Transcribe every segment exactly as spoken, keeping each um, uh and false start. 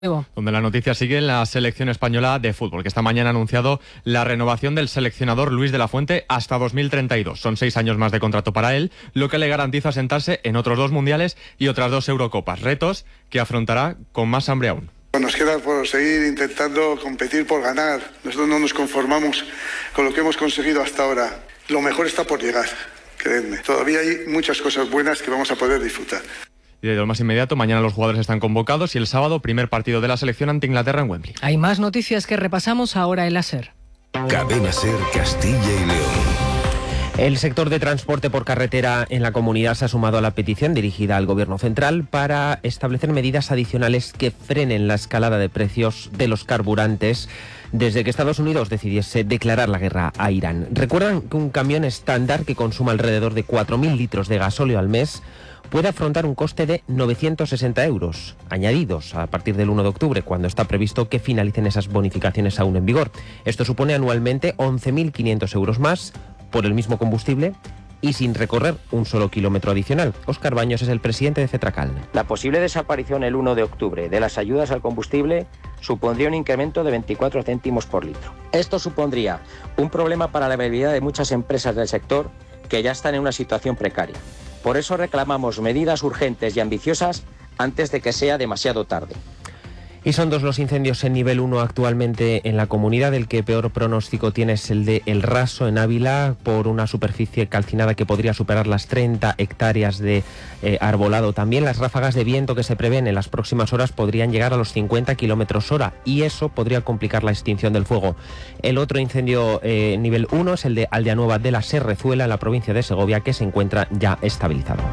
Donde la noticia sigue en la selección española de fútbol, que esta mañana ha anunciado la renovación del seleccionador Luis de la Fuente hasta dos mil treinta y dos. Son seis años más de contrato para él, lo que le garantiza sentarse en otros dos mundiales y otras dos Eurocopas. Retos que afrontará con más hambre aún. Nos queda por seguir intentando competir por ganar. Nosotros no nos conformamos con lo que hemos conseguido hasta ahora. Lo mejor está por llegar, creedme. Todavía hay muchas cosas buenas que vamos a poder disfrutar. Y de lo más inmediato, mañana los jugadores están convocados y el sábado, primer partido de la selección ante Inglaterra en Wembley. Hay más noticias que repasamos ahora en la SER. Cadena SER Castilla y León. El sector de transporte por carretera en la comunidad se ha sumado a la petición dirigida al Gobierno central para establecer medidas adicionales que frenen la escalada de precios de los carburantes desde que Estados Unidos decidiese declarar la guerra a Irán. Recuerdan que un camión estándar que consuma alrededor de cuatro mil litros de gasóleo al mes puede afrontar un coste de novecientos sesenta euros, añadidos a partir del uno de octubre, cuando está previsto que finalicen esas bonificaciones aún en vigor. Esto supone anualmente once mil quinientos euros más por el mismo combustible y sin recorrer un solo kilómetro adicional. Óscar Baños es el presidente de Cetracal. La posible desaparición el uno de octubre de las ayudas al combustible supondría un incremento de veinticuatro céntimos por litro. Esto supondría un problema para la viabilidad de muchas empresas del sector que ya están en una situación precaria. Por eso reclamamos medidas urgentes y ambiciosas antes de que sea demasiado tarde. Y son dos los incendios en nivel uno actualmente en la comunidad. El que peor pronóstico tiene es el de El Raso, en Ávila, por una superficie calcinada que podría superar las treinta hectáreas de eh, arbolado. También las ráfagas de viento que se prevén en las próximas horas podrían llegar a los cincuenta kilómetros hora y eso podría complicar la extinción del fuego. El otro incendio eh, nivel uno es el de Aldeanueva de la Serrezuela, en la provincia de Segovia, que se encuentra ya estabilizado.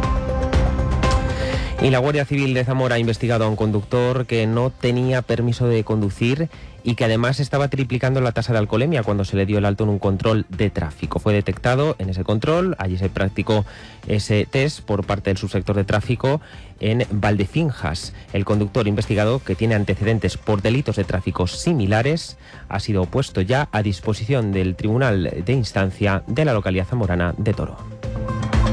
Y la Guardia Civil de Zamora ha investigado a un conductor que no tenía permiso de conducir y que además estaba triplicando la tasa de alcoholemia cuando se le dio el alto en un control de tráfico. Fue detectado en ese control, allí se practicó ese test por parte del subsector de tráfico en Valdefinjas. El conductor investigado, que tiene antecedentes por delitos de tráfico similares, ha sido puesto ya a disposición del Tribunal de Instancia de la localidad zamorana de Toro.